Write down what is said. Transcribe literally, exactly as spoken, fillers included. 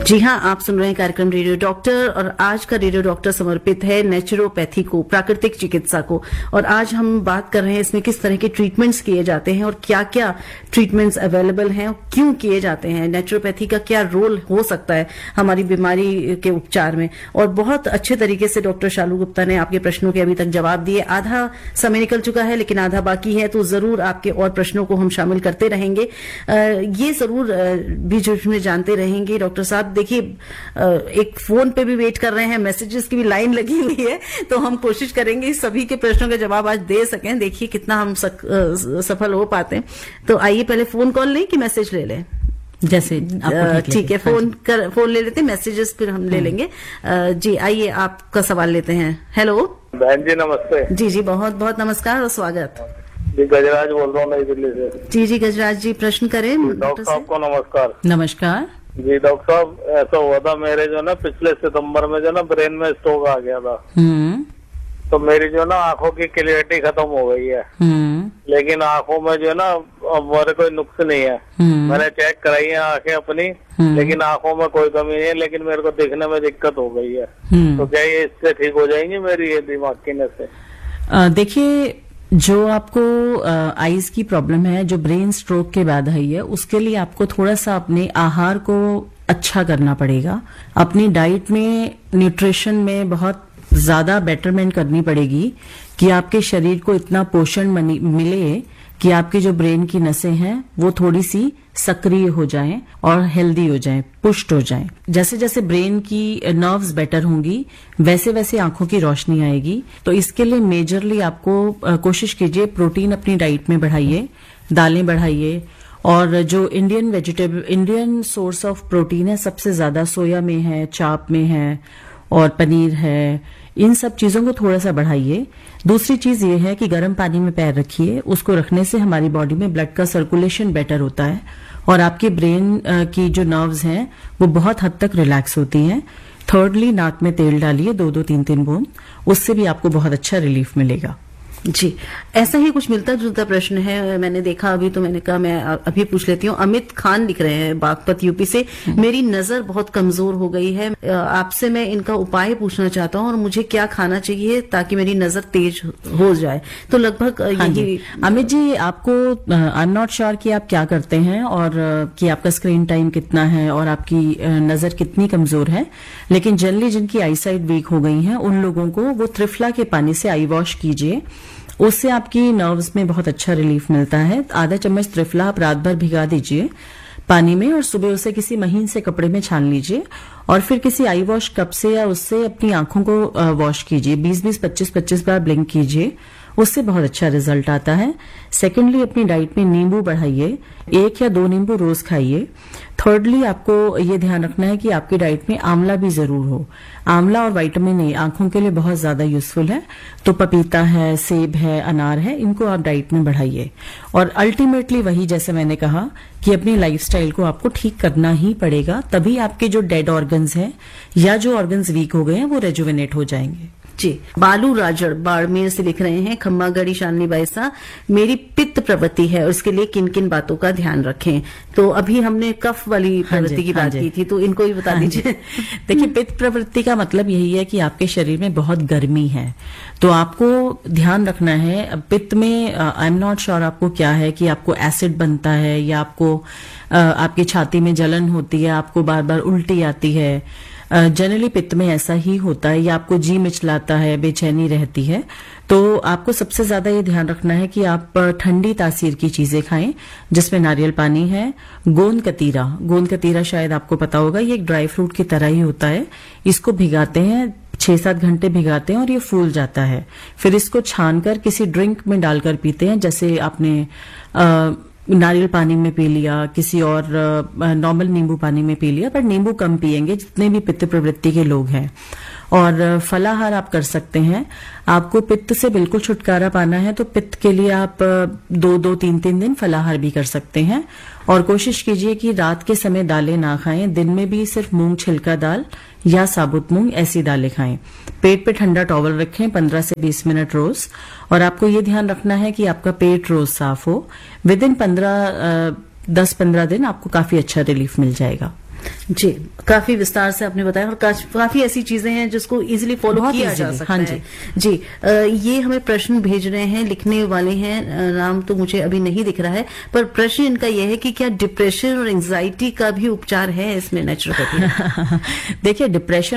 जी हाँ, आप सुन रहे हैं कार्यक्रम रेडियो डॉक्टर और आज का रेडियो डॉक्टर समर्पित है नेचुरोपैथी को, प्राकृतिक चिकित्सा को। और आज हम बात कर रहे हैं इसमें किस तरह के ट्रीटमेंट्स किए जाते हैं और क्या क्या ट्रीटमेंट्स अवेलेबल हैं और क्यों किए जाते हैं, नेचुरोपैथी का क्या रोल हो सकता है हमारी बीमारी के उपचार में। और बहुत अच्छे तरीके से डॉक्टर शालू गुप्ता ने आपके प्रश्नों के अभी तक जवाब दिए। आधा समय निकल चुका है लेकिन आधा बाकी है, तो जरूर आपके और प्रश्नों को हम शामिल करते रहेंगे। आ, ये जरूर बीच बीच में जानते रहेंगे। डॉक्टर साहब देखिए, एक फोन पे भी वेट कर रहे हैं, मैसेजेस की भी लाइन लगी हुई है, तो हम कोशिश करेंगे सभी के प्रश्नों का जवाब आज दे सकें। देखिए कितना हम सक, सफल हो पाते हैं। तो आइए पहले फोन कॉल लें कि मैसेज ले लें, जैसे ठीक है। फोन कर फोन ले लेते हैं, मैसेजेस फिर हम ले लेंगे। जी आइए, आपका सवाल लेते हैं। हेलो बहन जी, नमस्ते। जी जी, बहुत बहुत नमस्कार और स्वागत। जी गजराज बोल रहा हूँ नई दिल्ली से। जी जी गजराज जी, प्रश्न करें। डॉक्टर साहब को नमस्कार। नमस्कार जी डॉक्टर साहब, ऐसा हुआ था मेरे जो ना पिछले सितंबर में जो ना ब्रेन में स्ट्रोक आ गया था। हम्म तो मेरी जो ना आंखों की क्लियरिटी खत्म हो गई है, हम्म लेकिन आंखों में जो है ना अब मेरे कोई नुक्स नहीं है। मैंने चेक कराई है आंखें अपनी, लेकिन आंखों में कोई कमी नहीं है, लेकिन मेरे को दिखने में दिक्कत हो गई है। तो क्या ये इससे ठीक हो जाएंगी मेरी ये दिमाग की नसें? देखिए, जो आपको आईज की प्रॉब्लम है, जो ब्रेन स्ट्रोक के बाद आई है, उसके लिए आपको थोड़ा सा अपने आहार को अच्छा करना पड़ेगा। अपनी डाइट में, न्यूट्रिशन में बहुत ज्यादा बेटरमेंट करनी पड़ेगी कि आपके शरीर को इतना पोषण मिले कि आपकी जो ब्रेन की नसें हैं वो थोड़ी सी सक्रिय हो जाएं और हेल्दी हो जाएं, पुष्ट हो जाएं। जैसे जैसे ब्रेन की नर्व्स बेटर होंगी वैसे वैसे आंखों की रोशनी आएगी। तो इसके लिए मेजरली आपको कोशिश कीजिए, प्रोटीन अपनी डाइट में बढ़ाइए, दालें बढ़ाइए। और जो Indian vegetable, Indian source of protein है सबसे ज्यादा सोया में है, चाप में है और पनीर है। इन सब चीजों को थोड़ा सा बढ़ाइए। दूसरी चीज ये है कि गर्म पानी में पैर रखिए। उसको रखने से हमारी बॉडी में ब्लड का सर्कुलेशन बेटर होता है और आपके ब्रेन की जो नर्व्स हैं वो बहुत हद तक रिलैक्स होती हैं। थर्डली, नाक में तेल डालिए दो दो तीन तीन बूंद, उससे भी आपको बहुत अच्छा रिलीफ मिलेगा। जी, ऐसा ही कुछ मिलता जुलता प्रश्न है, मैंने देखा अभी, तो मैंने कहा मैं अभी पूछ लेती हूँ। अमित खान लिख रहे हैं बागपत यूपी से, मेरी नजर बहुत कमजोर हो गई है, आपसे मैं इनका उपाय पूछना चाहता हूँ और मुझे क्या खाना चाहिए ताकि मेरी नजर तेज हो जाए। तो लगभग यही। अमित जी, आपको आई एम नॉट श्योर कि आप क्या करते हैं और कि आपका स्क्रीन टाइम कितना है और आपकी नजर कितनी कमजोर है, लेकिन जनरली जिनकी आई साइट वीक हो गई है उन लोगों को वो त्रिफला के पानी से आई वॉश कीजिए। उससे आपकी नर्व्स में बहुत अच्छा रिलीफ मिलता है। आधा चम्मच त्रिफला आप रात भर भिगा दीजिए पानी में और सुबह उसे किसी महीन से कपड़े में छान लीजिए और फिर किसी आई वॉश कप से या उससे अपनी आंखों को वॉश कीजिए। बीस बीस पच्चीस पच्चीस बार ब्लिंक कीजिए, उससे बहुत अच्छा रिजल्ट आता है। सेकेंडली, अपनी डाइट में नींबू बढ़ाइए, एक या दो नींबू रोज खाइए। थर्डली, आपको ये ध्यान रखना है कि आपकी डाइट में आंवला भी जरूर हो। आंवला और विटामिन ए आंखों के लिए बहुत ज्यादा यूजफुल है, तो पपीता है, सेब है, अनार है, इनको आप डाइट में बढ़ाइए। और अल्टीमेटली वही, जैसे मैंने कहा कि अपनी लाइफस्टाइल को आपको ठीक करना ही पड़ेगा, तभी आपके जो डेड ऑर्गन्स हैं या जो ऑर्गन्स वीक हो गए हैं वो रेजुविनेट हो जाएंगे। जी, बालू राजड़ बाड़मेर से लिख रहे हैं, खम्मा गढ़ी शानली बाईसा, मेरी पित्त प्रवृत्ति है और इसके लिए किन किन बातों का ध्यान रखें। तो अभी हमने कफ वाली प्रवृत्ति की बात की थी, तो इनको भी बता दीजिए। देखिए, पित्त प्रवृत्ति का मतलब यही है कि आपके शरीर में बहुत गर्मी है, तो आपको ध्यान रखना है। पित्त में आई एम नॉट श्योर आपको क्या है, कि आपको एसिड बनता है या आपको आ, आपकी छाती में जलन होती है, आपको बार बार उल्टी आती है। जनरली पित्त में ऐसा ही होता है, या आपको जी मिचलाता है, बेचैनी रहती है। तो आपको सबसे ज्यादा ये ध्यान रखना है कि आप ठंडी तासीर की चीजें खाएं जिसमें नारियल पानी है। गोंद कतीरा, गोंद कतीरा शायद आपको पता होगा, ये एक ड्राई फ्रूट की तरह ही होता है। इसको भिगाते हैं, छह सात घंटे भिगाते हैं और ये फूल जाता है। फिर इसको छानकर किसी ड्रिंक में डालकर पीते हैं, जैसे आपने आ, नारियल पानी में पी लिया, किसी और नॉर्मल नींबू पानी में पी लिया, पर नींबू कम पिएंगे जितने भी पित्त प्रवृत्ति के लोग हैं। और फलाहार आप कर सकते हैं। आपको पित्त से बिल्कुल छुटकारा पाना है तो पित्त के लिए आप दो दो तीन तीन दिन फलाहार भी कर सकते हैं। और कोशिश कीजिए कि रात के समय दालें ना खाएं, दिन में भी सिर्फ मूंग छिलका दाल या साबुत मूंग ऐसी दालें खाएं। पेट पे ठंडा टॉवल रखें पंद्रह से बीस मिनट रोज। और आपको ये ध्यान रखना है कि आपका पेट रोज साफ हो। विद इन पंद्रह दस पंद्रह दिन आपको काफी अच्छा रिलीफ मिल जाएगा। जी, काफी विस्तार से आपने बताया और काफी ऐसी चीजें हैं जिसको इजीली फॉलो किया जा सकता है। जी, ये हमें प्रश्न भेज रहे हैं, लिखने वाले हैं, नाम तो मुझे अभी नहीं दिख रहा है, पर प्रश्न इनका यह है कि क्या डिप्रेशन और एंजाइटी का भी उपचार है इसमें नेचुरोपैथी? देखिए, डिप्रेशन